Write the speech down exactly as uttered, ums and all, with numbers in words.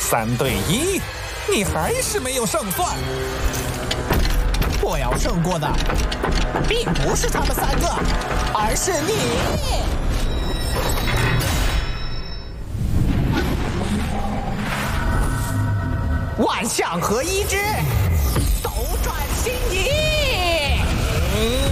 三对一，你还是没有胜算。 我要胜过的，并不是他们三个，而是你。万象合一之斗转星移。嗯